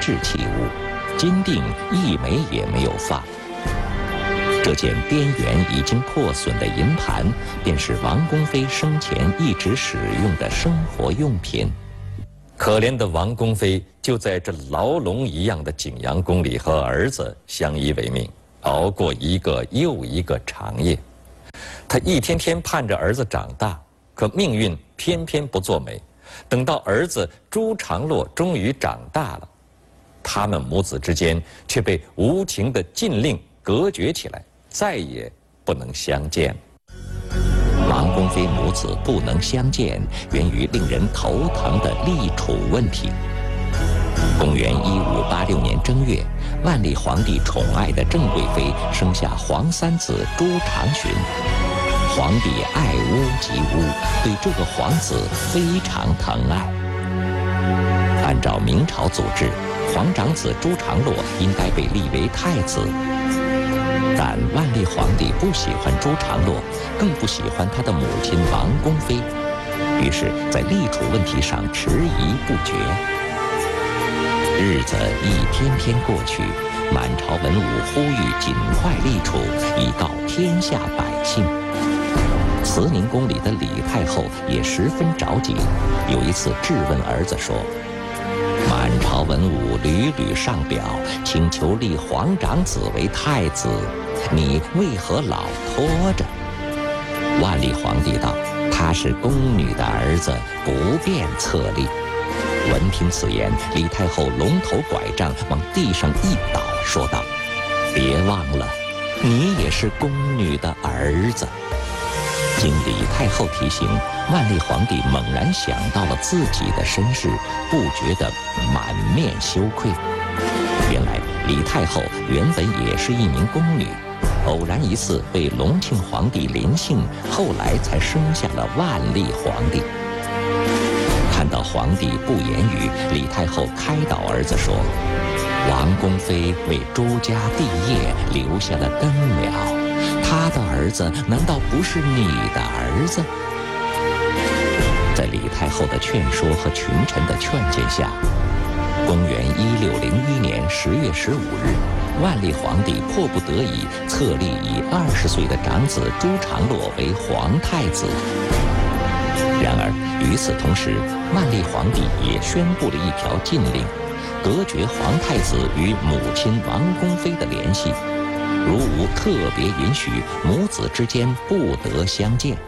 质器物，金锭一枚也没有放。这件边缘已经破损的银盘，便是王宫妃生前一直使用的生活用品。可怜的王宫妃就在这牢笼一样的景阳宫里和儿子相依为命，熬过一个又一个长夜。她一天天盼着儿子长大，可命运偏偏不作美。等到儿子朱常洛终于长大了，他们母子之间却被无情的禁令隔绝起来，再也不能相见。王宫妃母子不能相见，源于令人头疼的立储问题。公元1586年正月，万历皇帝宠爱的郑贵妃生下皇三子朱常洵。皇帝爱屋及乌，对这个皇子非常疼爱。按照明朝祖制，皇长子朱常洛应该被立为太子。但万历皇帝不喜欢朱常洛，更不喜欢他的母亲王宫妃，于是，在立储问题上迟疑不决。日子一天天过去，满朝文武呼吁尽快立储，以告天下百姓。慈宁宫里的李太后也十分着急，有一次质问儿子说：“满朝文武屡屡上表，请求立皇长子为太子，你为何老拖着？”万历皇帝道：“他是宫女的儿子，不便册立。”闻听此言，李太后龙头拐杖往地上一倒，说道：“别忘了，你也是宫女的儿子。”经李太后提醒，万历皇帝猛然想到了自己的身世，不觉得满面羞愧。原来李太后原本也是一名宫女，偶然一次被隆庆皇帝临幸，后来才生下了万历皇帝。看到皇帝不言语，李太后开导儿子说：“王宫妃为朱家帝业留下了根苗，他的儿子难道不是你的儿子？”在李太后的劝说和群臣的劝谏下，公元1601年10月15日，万历皇帝迫不得已册立以20岁的长子朱常洛为皇太子。然而与此同时，万历皇帝也宣布了一条禁令，隔绝皇太子与母亲王宫妃的联系，如无特别允许，母子之间不得相见。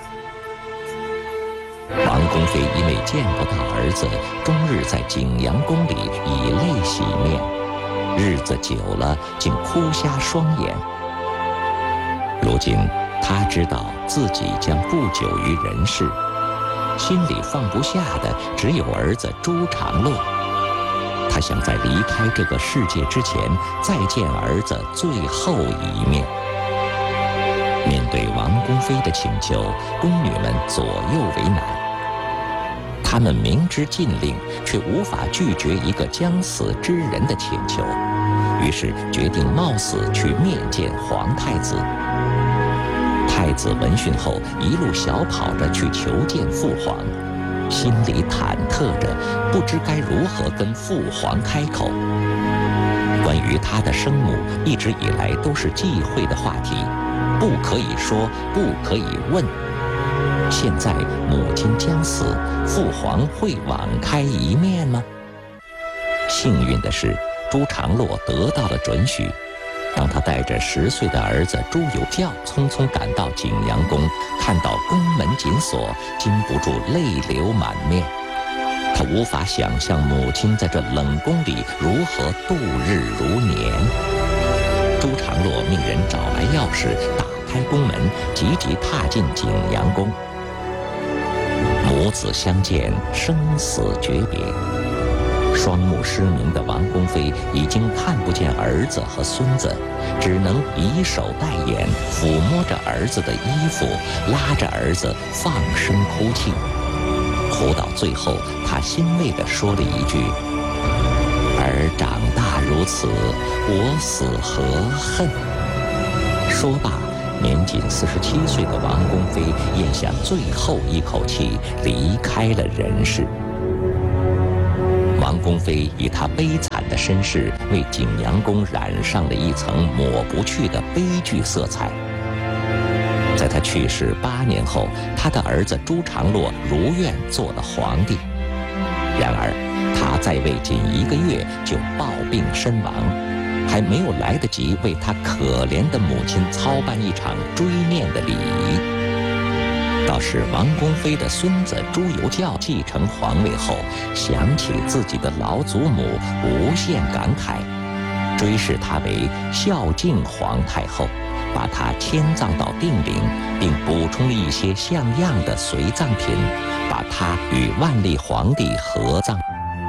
王宫妃因为见不到儿子，终日在景阳宫里以泪洗面，日子久了，竟哭瞎双眼。如今她知道自己将不久于人世，心里放不下的只有儿子朱常洛。他想在离开这个世界之前，再见儿子最后一面。面对王宫妃的请求，宫女们左右为难。他们明知禁令，却无法拒绝一个将死之人的请求，于是决定冒死去面见皇太子。太子闻讯后，一路小跑着去求见父皇，心里忐忑着，不知该如何跟父皇开口。关于他的生母，一直以来都是忌讳的话题，不可以说，不可以问。现在母亲将死，父皇会网开一面吗？幸运的是，朱常洛得到了准许。当他带着10岁的儿子朱由校匆匆赶到景阳宫，看到宫门紧锁，禁不住泪流满面。他无法想象母亲在这冷宫里如何度日如年。朱常洛命人找来钥匙，打开宫门，急急踏进景阳宫。母子相见，生死诀别。双目失明的王宫妃已经看不见儿子和孙子，只能以手代眼，抚摸着儿子的衣服，拉着儿子放声哭泣。哭到最后，她欣慰地说了一句：“儿长大如此，我死何恨？”说罢，年仅47岁的王宫妃咽下最后一口气，离开了人世。王宫妃以她悲惨的身世为景阳宫染上了一层抹不去的悲剧色彩。在他去世8年后，他的儿子朱常洛如愿做了皇帝。然而，他在位仅1个月就暴病身亡，还没有来得及为他可怜的母亲操办一场追念的礼仪。倒是王宫妃的孙子朱由校继承皇位后，想起自己的老祖母，无限感慨，追谥他为孝敬皇太后，把她迁葬到定陵，并补充了一些像样的随葬品，把她与万历皇帝合葬。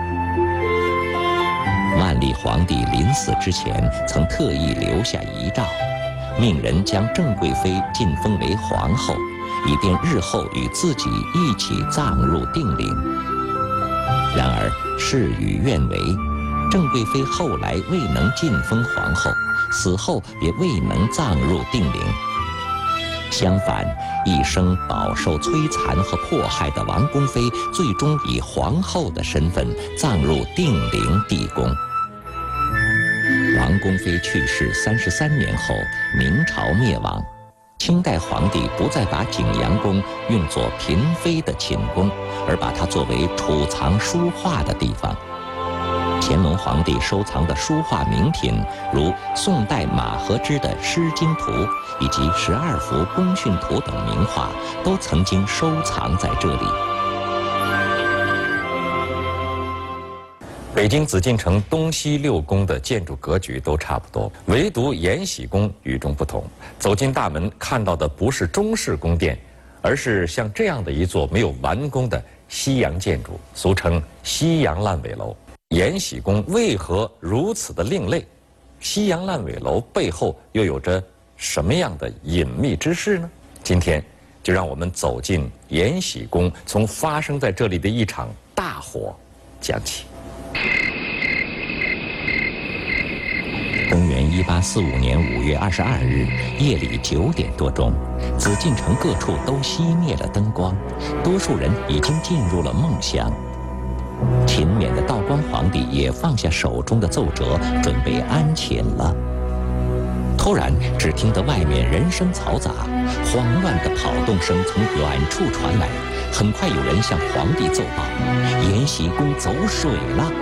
万历皇帝临死之前曾特意留下遗诏，命人将郑贵妃晋封为皇后，以便日后与自己一起葬入定陵。然而事与愿违，郑贵妃后来未能晋封皇后，死后也未能葬入定陵。相反，一生饱受摧残和迫害的王宫妃，最终以皇后的身份葬入定陵地宫。王宫妃去世33年后，明朝灭亡。清代皇帝不再把景阳宫用作嫔妃的寝宫，而把它作为储藏书画的地方。乾隆皇帝收藏的书画名品，如宋代马和之的《诗经图》以及12幅功训图等名画，都曾经收藏在这里。 北京紫禁城东西6宫的建筑格局都差不多，唯独延禧宫与众不同。走进大门看到的不是中式宫殿，而是像这样的一座没有完工的西洋建筑，俗称西洋烂尾楼。延禧宫为何如此的另类？西洋烂尾楼背后又有着什么样的隐秘之事呢？今天就让我们走进延禧宫，从发生在这里的一场大火讲起。 公元1845年5月22日夜里9点多钟，紫禁城各处都熄灭了灯光，多数人已经进入了梦乡。勤勉的道光皇帝也放下手中的奏折，准备安寝了。突然，只听得外面人声嘈杂，慌乱的跑动声从远处传来。很快有人向皇帝奏报：延禧宫走水了。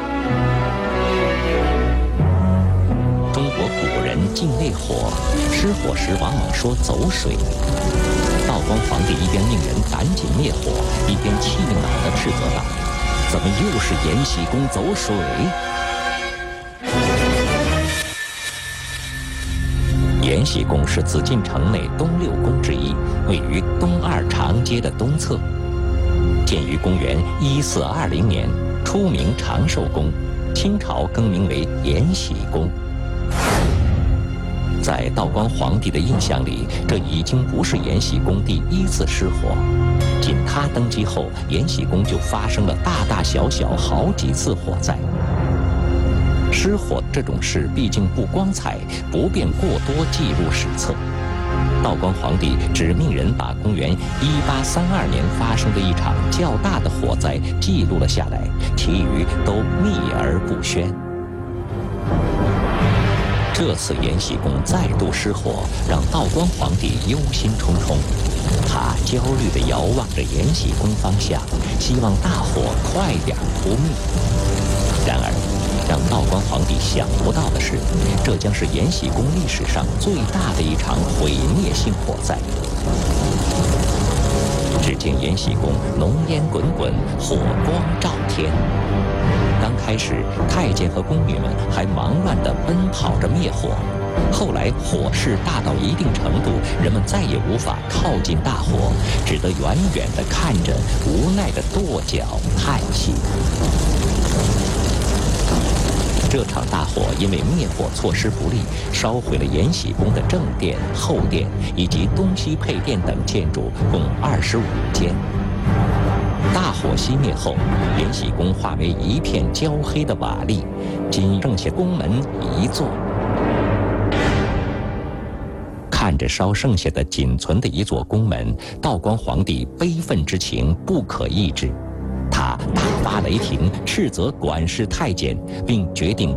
中国古人敬畏火，失火时往往说走水。道光皇帝一边命人赶紧灭火，一边气恼地斥责道：怎么又是延禧宫走水？延禧宫是紫禁城内东6宫之一，位于东2长街的东侧，建于公元1420年，初名长寿宫，清朝更名为延禧宫。在道光皇帝的印象里，这已经不是延禧宫第1次失火。仅他登基后，延禧宫就发生了大大小小好几次火灾。失火这种事毕竟不光彩，不便过多记录史册。道光皇帝只命人把公元1832年发生的一场较大的火灾记录了下来，其余都秘而不宣。这次延禧宫再度失火，让道光皇帝忧心忡忡。他焦虑地遥望着延禧宫方向，希望大火快点扑灭。然而，让道光皇帝想不到的是，这将是延禧宫历史上最大的一场毁灭性火灾。只见延禧宫浓烟滚滚，火光照天。刚开始，太监和宫女们还忙乱地奔跑着灭火。后来火势大到一定程度，人们再也无法靠近大火，只得远远地看着，无奈地跺脚叹息。这场大火因为灭火措施不力，烧毁了延禧宫的正殿、后殿以及东西配殿等建筑，共25间。大火熄灭后，延禧宫化为一片焦黑的瓦砾，仅剩下宫门一座。看着烧剩下的仅存的一座宫门，道光皇帝悲愤之情不可抑制，他大发雷霆，斥责管事太监，并决定